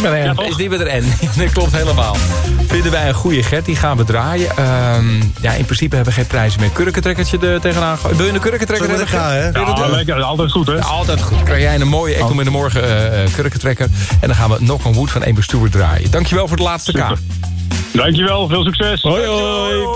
Is niet met een N. Dat klopt helemaal. Vinden wij een goede, Gert. Die gaan we draaien. In principe hebben we geen prijzen meer. Kurkentrekkertje er tegenaan. Wil je een kurkentrekker hebben? Ja, lekker. Altijd goed, hè? Ja, altijd goed. Krijg jij een mooie Echo in de morgen kurkentrekker. En dan gaan we Knock on Wood van Amber Stewart draaien. Dankjewel voor de laatste K. Dankjewel. Veel succes. Hoi, hoi.